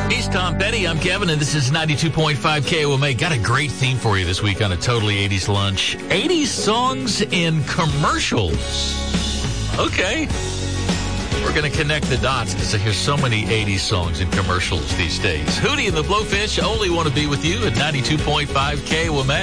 He's Tom Petty. I'm Kevin, and this is 92.5 KOMA. Got a great theme for you this week on a Totally 80s Lunch. 80s songs in commercials. Okay. We're going to connect the dots because I hear so many 80s songs in commercials these days. Hootie and the Blowfish only want to be with you at 92.5 KOMA.